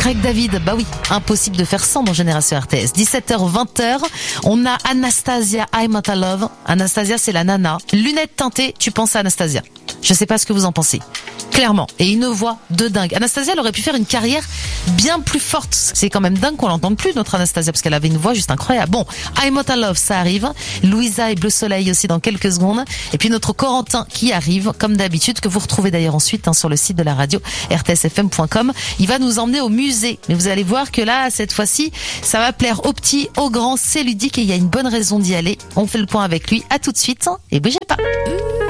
Craig David, bah oui, impossible de faire sans dans Génération RTS. 17h, 20h, on a Anastasia, I'm Not a Love. Anastasia, c'est la nana. Lunettes teintées, tu penses à Anastasia. Je sais pas ce que vous en pensez. Clairement. Et une voix de dingue. Anastasia, elle aurait pu faire une carrière bien plus forte. C'est quand même dingue qu'on l'entende plus, notre Anastasia, parce qu'elle avait une voix juste incroyable. Bon, I'm Not a Love, ça arrive. Louisa et Bleu Soleil aussi dans quelques secondes. Et puis notre Corentin qui arrive, comme d'habitude, que vous retrouvez d'ailleurs ensuite sur le site de la radio, rtsfm.com. Il va nous emmener au musée. Mais vous allez voir que là, cette fois-ci, ça va plaire aux petits, aux grands, c'est ludique et il y a une bonne raison d'y aller. On fait le point avec lui. À tout de suite et bougez pas.